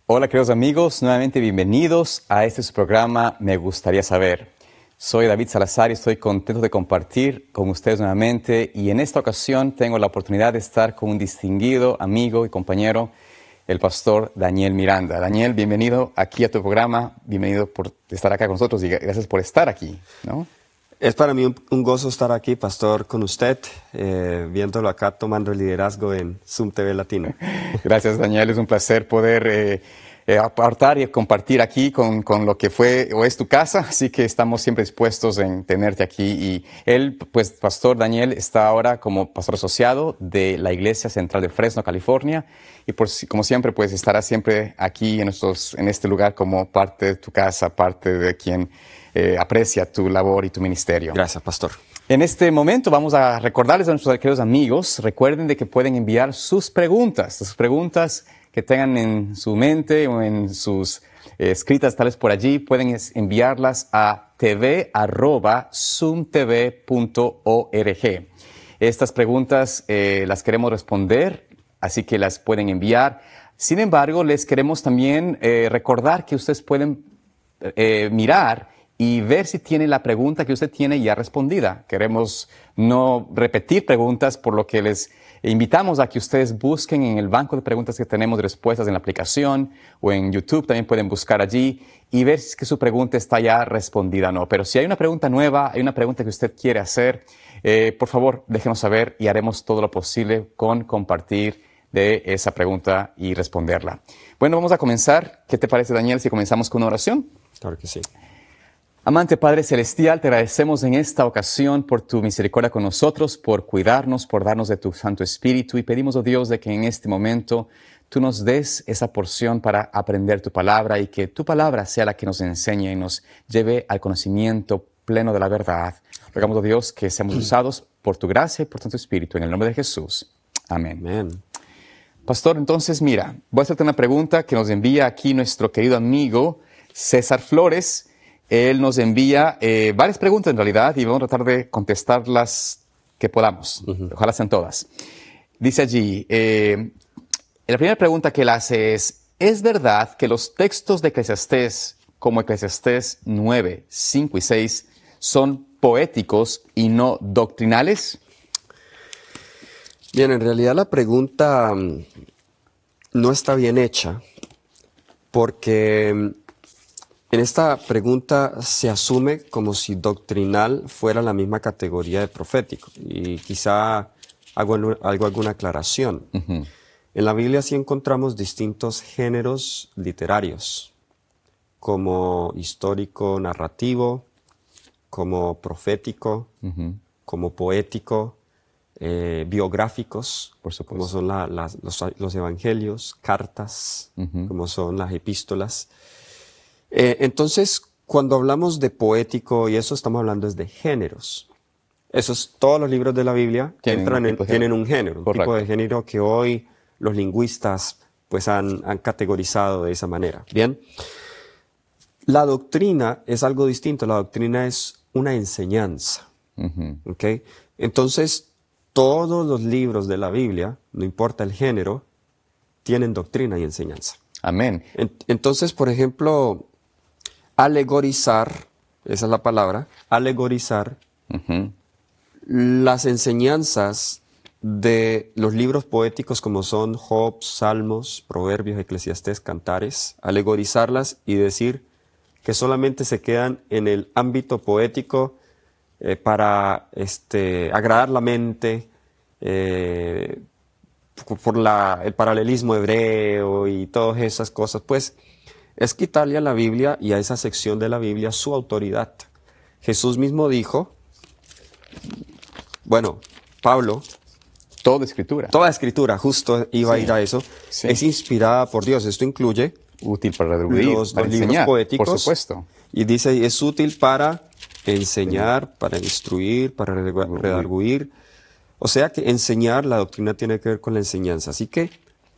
Hola queridos amigos, nuevamente bienvenidos a este su programa Me Gustaría Saber. Soy David Salazar y estoy contento de compartir con ustedes nuevamente y en esta ocasión tengo la oportunidad de estar con un distinguido amigo y compañero, el pastor Daniel Miranda. Daniel, bienvenido aquí a tu programa, bienvenido por estar acá con nosotros y gracias por estar aquí, ¿no? Es para mí un gozo estar aquí, pastor, con usted, viéndolo acá tomando el liderazgo en Zoom TV Latino. Gracias, Daniel. Es un placer poder apartar y compartir aquí con lo que fue o es tu casa, así que estamos siempre dispuestos en tenerte aquí. Y él, pues, Pastor Daniel, está ahora como pastor asociado de la Iglesia Central de Fresno, California, y como siempre, pues, estará siempre aquí en este lugar como parte de tu casa, parte de quien aprecia tu labor y tu ministerio. Gracias, pastor. En este momento vamos a recordarles a nuestros queridos amigos, recuerden de que pueden enviar sus preguntas que tengan en su mente o en sus escritas tal vez por allí, pueden enviarlas a tv@zoomtv.org. Estas preguntas las queremos responder, así que las pueden enviar. Sin embargo, les queremos también recordar que ustedes pueden mirar y ver si tiene la pregunta que usted tiene ya respondida. Queremos no repetir preguntas, por lo que les invitamos a que ustedes busquen en el banco de preguntas que tenemos de respuestas en la aplicación o en YouTube, también pueden buscar allí y ver si es que su pregunta está ya respondida o no. Pero si hay una pregunta nueva, hay una pregunta que usted quiere hacer, por favor, déjenos saber y haremos todo lo posible con compartir de esa pregunta y responderla. Bueno, vamos a comenzar. ¿Qué te parece, Daniel, si comenzamos con una oración? Claro que sí. Amante Padre Celestial, te agradecemos en esta ocasión por tu misericordia con nosotros, por cuidarnos, por darnos de tu Santo Espíritu y pedimos, oh Dios, de que en este momento tú nos des esa porción para aprender tu palabra y que tu palabra sea la que nos enseñe y nos lleve al conocimiento pleno de la verdad. Rogamos, oh Dios, que seamos usados por tu gracia y por tu Espíritu. En el nombre de Jesús. Amén. Amén. Pastor, entonces mira, voy a hacerte una pregunta que nos envía aquí nuestro querido amigo César Flores. Él nos envía varias preguntas en realidad y vamos a tratar de contestarlas que podamos. Ojalá sean todas. Dice allí, la primera pregunta que él hace ¿es verdad que los textos de Eclesiastés, como Eclesiastés 9, 5 y 6, son poéticos y no doctrinales? Bien, en realidad la pregunta no está bien hecha porque en esta pregunta se asume como si doctrinal fuera la misma categoría de profético. Y quizá hago alguna aclaración. En la Biblia sí encontramos distintos géneros literarios, como histórico, narrativo, como profético, como poético, biográficos, Por supuesto. como son los evangelios, cartas, como son las epístolas. Entonces, cuando hablamos de poético y eso, estamos hablando es de géneros. Todos los libros de la Biblia tienen un género, un tipo de género que hoy los lingüistas pues han categorizado de esa manera. Bien, la doctrina es algo distinto. La doctrina es una enseñanza. ¿Okay? Entonces, todos los libros de la Biblia, no importa el género, tienen doctrina y enseñanza. Amén. Entonces, por ejemplo, alegorizar, esa es la palabra, alegorizar las enseñanzas de los libros poéticos como son Job, Salmos, Proverbios, Eclesiastés, Cantares, alegorizarlas y decir que solamente se quedan en el ámbito poético para agradar la mente, por el paralelismo hebreo y todas esas cosas, pues es quitarle a la Biblia y a esa sección de la Biblia su autoridad. Jesús mismo dijo, Pablo, Toda escritura. Toda escritura, justo iba a ir a eso, es inspirada por Dios. Esto incluye útil para redarguir, los libros poéticos. por supuesto. Y dice, es útil para enseñar, para instruir, para redarguir. O sea que enseñar, la doctrina tiene que ver con la enseñanza. Así que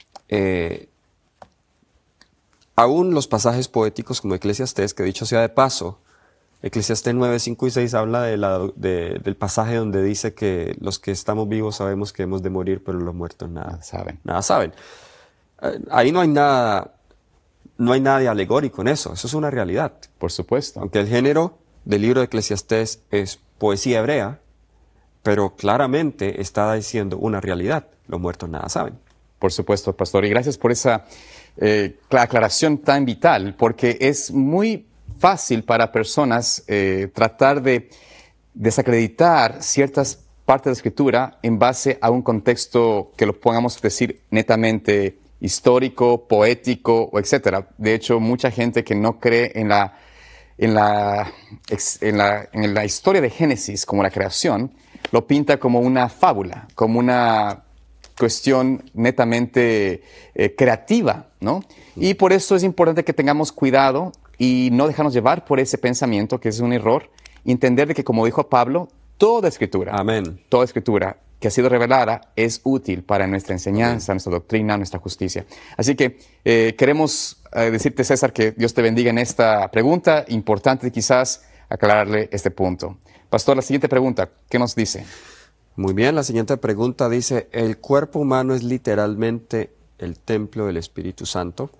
aún los pasajes poéticos como Eclesiastés, que dicho sea de paso, Eclesiastés 9, 5 y 6 habla del pasaje donde dice que los que estamos vivos sabemos que hemos de morir, pero los muertos nada saben. Ahí no hay nada no hay nada de alegórico en eso. Eso es una realidad. Por supuesto. Aunque el género del libro de Eclesiastés es poesía hebrea, pero claramente está diciendo una realidad. Los muertos nada saben. Por supuesto, pastor. Y gracias por esa aclaración tan vital, porque es muy fácil para personas tratar de desacreditar ciertas partes de la Escritura en base a un contexto que lo podamos decir netamente histórico, poético, o etcétera. De hecho, mucha gente que no cree en la historia de Génesis como la creación, lo pinta como una fábula, como una cuestión netamente creativa, ¿no? Y por eso es importante que tengamos cuidado y no dejarnos llevar por ese pensamiento, que es un error, y entender de que, como dijo Pablo, toda escritura, Amén. toda escritura que ha sido revelada es útil para nuestra enseñanza, nuestra doctrina, nuestra justicia. Así que queremos decirte, César, que Dios te bendiga en esta pregunta, importante quizás aclararle este punto. Pastor, la siguiente pregunta, ¿qué nos dice? Muy bien, la siguiente pregunta dice, ¿el cuerpo humano es literalmente el templo del Espíritu Santo?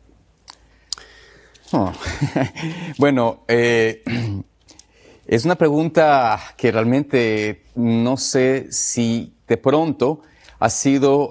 Oh. Bueno, es una pregunta que realmente no sé si de pronto ha sido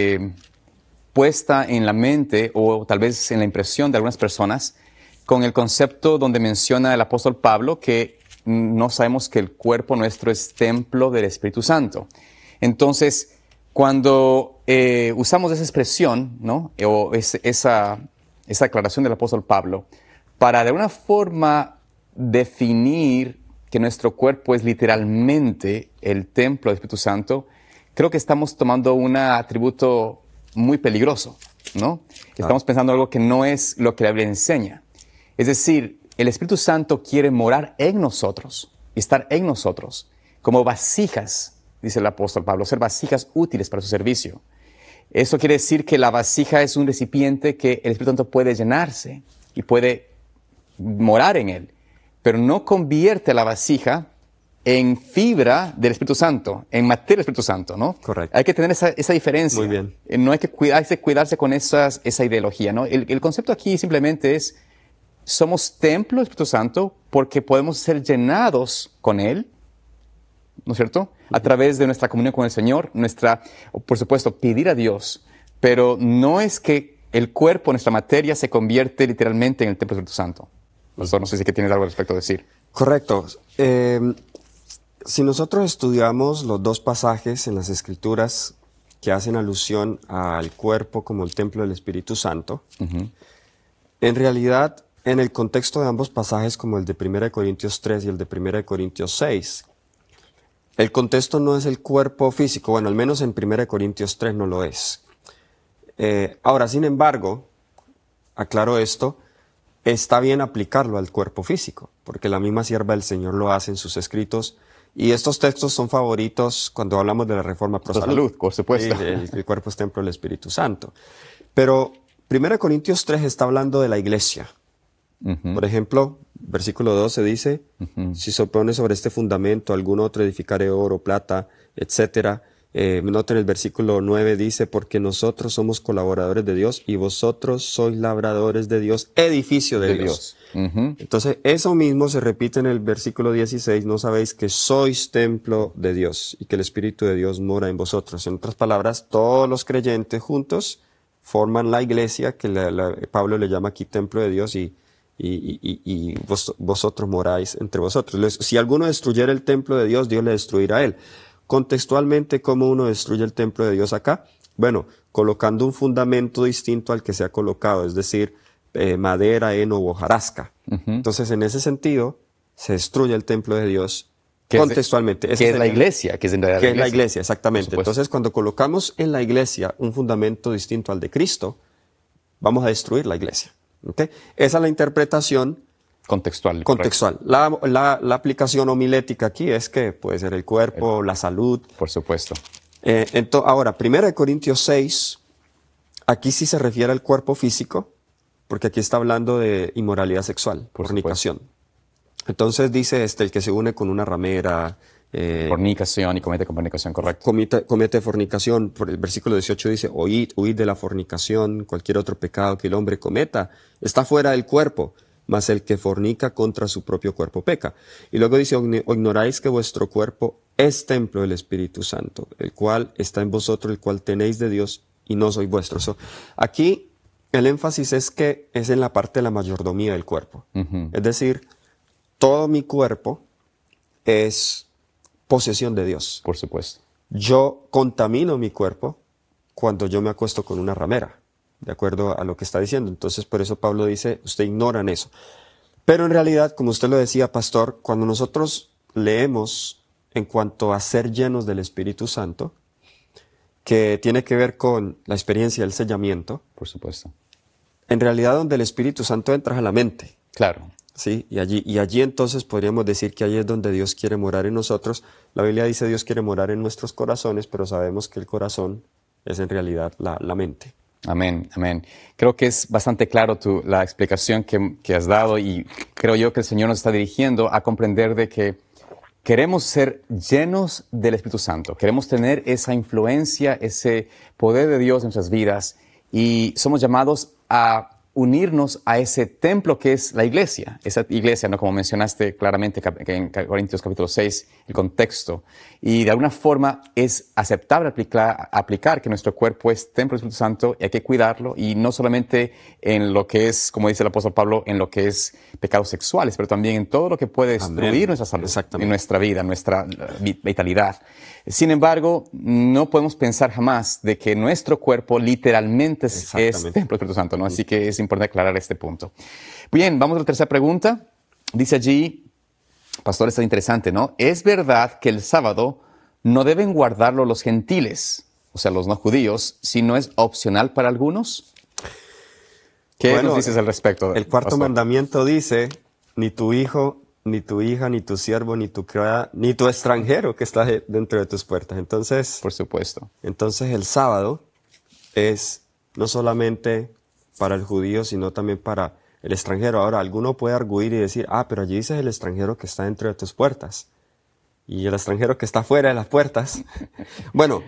puesta en la mente o tal vez en la impresión de algunas personas con el concepto donde menciona el apóstol Pablo que no sabemos que el cuerpo nuestro es templo del Espíritu Santo. Entonces, cuando usamos esa expresión, ¿no? O esa aclaración del apóstol Pablo, para de alguna forma definir que nuestro cuerpo es literalmente el templo del Espíritu Santo, creo que estamos tomando un atributo muy peligroso, ¿no? Estamos pensando algo que no es lo que la Biblia enseña. Es decir, el Espíritu Santo quiere morar en nosotros, estar en nosotros, como vasijas, dice el apóstol Pablo, ser vasijas útiles para su servicio. Eso quiere decir que la vasija es un recipiente que el Espíritu Santo puede llenarse y puede morar en él, pero no convierte la vasija en fibra del Espíritu Santo, en materia del Espíritu Santo, ¿no? Correcto. Hay que tener esa diferencia. Muy bien. No hay que cuidarse con esa ideología, ¿no? El concepto aquí simplemente es, somos templo del Espíritu Santo porque podemos ser llenados con él, ¿no es cierto? A través de nuestra comunión con el Señor, por supuesto, pedir a Dios, pero no es que el cuerpo, nuestra materia, se convierte literalmente en el templo del Espíritu Santo. Pastor, no sé si tienes algo al respecto a decir. Correcto. Si nosotros estudiamos los dos pasajes en las Escrituras que hacen alusión al cuerpo como el templo del Espíritu Santo, en realidad, en el contexto de ambos pasajes, como el de 1 Corintios 3 y el de 1 Corintios 6, el contexto no es el cuerpo físico, bueno, al menos en 1 Corintios 3 no lo es. Ahora, sin embargo, aclaro esto, está bien aplicarlo al cuerpo físico, porque la misma sierva del Señor lo hace en sus escritos, y estos textos son favoritos cuando hablamos de la Reforma Pro Salud. Por supuesto. El cuerpo es templo del Espíritu Santo. Pero 1 Corintios 3 está hablando de la iglesia. Por ejemplo, versículo 12 dice, si se opone sobre este fundamento algún otro edificaré oro, plata, etcétera. Noten el versículo 9 dice, porque nosotros somos colaboradores de Dios y vosotros sois labradores de Dios, edificio de Dios. Entonces, eso mismo se repite en el versículo 16, no sabéis que sois templo de Dios y que el Espíritu de Dios mora en vosotros. En otras palabras, todos los creyentes juntos forman la iglesia, que Pablo le llama aquí templo de Dios y vosotros moráis entre vosotros. Si alguno destruyera el templo de Dios, Dios le destruirá a él. Contextualmente, ¿cómo uno destruye el templo de Dios acá? Bueno, colocando un fundamento distinto al que se ha colocado, es decir, madera, heno o hojarasca. Entonces, en ese sentido, se destruye el templo de Dios contextualmente. Que es la iglesia, que es en realidad que es la iglesia, exactamente. Entonces, cuando colocamos en la iglesia un fundamento distinto al de Cristo, vamos a destruir la iglesia. ¿Okay? Esa es la interpretación contextual. La aplicación homilética aquí es que puede ser el cuerpo, la salud. Por supuesto. Ahora, 1 Corintios 6, aquí sí se refiere al cuerpo físico, porque aquí está hablando de inmoralidad sexual, fornicación. Entonces dice el que se une con una ramera, Fornicación y comete con fornicación, correcto. comete fornicación. Por el versículo 18 dice, huid de la fornicación, cualquier otro pecado que el hombre cometa está fuera del cuerpo, mas el que fornica contra su propio cuerpo peca. Y luego dice, ¿o ignoráis que vuestro cuerpo es templo del Espíritu Santo, el cual está en vosotros, el cual tenéis de Dios y no sois vuestros? Aquí el énfasis es que es en la parte de la mayordomía del cuerpo. Es decir, todo mi cuerpo es posesión de Dios. Por supuesto. Yo contamino mi cuerpo cuando yo me acuesto con una ramera, de acuerdo a lo que está diciendo. Entonces, por eso Pablo dice, usted ignoran eso. Pero en realidad, como usted lo decía, pastor, cuando nosotros leemos en cuanto a ser llenos del Espíritu Santo, que tiene que ver con la experiencia del sellamiento, Por supuesto. en realidad donde el Espíritu Santo entra a la mente. Claro. Sí, y allí entonces podríamos decir que allí es donde Dios quiere morar en nosotros. La Biblia dice Dios quiere morar en nuestros corazones, pero sabemos que el corazón es en realidad la mente. Amén, amén. Creo que es bastante claro la explicación que has dado y creo yo que el Señor nos está dirigiendo a comprender de que queremos ser llenos del Espíritu Santo. Queremos tener esa influencia, ese poder de Dios en nuestras vidas y somos llamados a unirnos a ese templo que es la iglesia. Esa iglesia, ¿no? Como mencionaste claramente en Corintios capítulo 6, el contexto. Y de alguna forma es aceptable aplicar que nuestro cuerpo es templo del Espíritu Santo y hay que cuidarlo. Y no solamente en lo que es, como dice el apóstol Pablo, en lo que es pecados sexuales, pero también en todo lo que puede destruir nuestra salud, en nuestra vida, nuestra vitalidad. Sin embargo, no podemos pensar jamás de que nuestro cuerpo literalmente es templo del Espíritu Santo, ¿no? Así que es importante aclarar este punto. Bien, vamos a la tercera pregunta. Dice allí, pastor, está interesante, ¿no? ¿Es verdad que el sábado no deben guardarlo los gentiles, o sea, los no judíos, si no es opcional para algunos? ¿Qué nos dices al respecto? El cuarto pastor? mandamiento dice, ni tu hijo, ni tu hija, ni tu siervo, ni tu criada, ni tu extranjero que está dentro de tus puertas. Entonces, por supuesto. Entonces el sábado es no solamente para el judío, sino también para el extranjero. Ahora, alguno puede arguir y decir, pero allí dices el extranjero que está dentro de tus puertas y el extranjero que está fuera de las puertas. Bueno,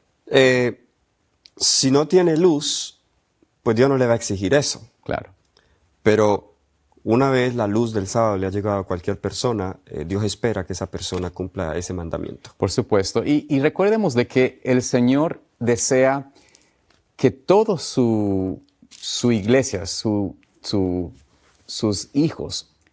si no tiene luz, pues Dios no le va a exigir eso. Claro. Pero una vez la luz del sábado le ha llegado a cualquier persona, Dios espera que esa persona cumpla ese mandamiento. Por supuesto. Y recordemos de que el Señor desea que todo su iglesia, sus hijos,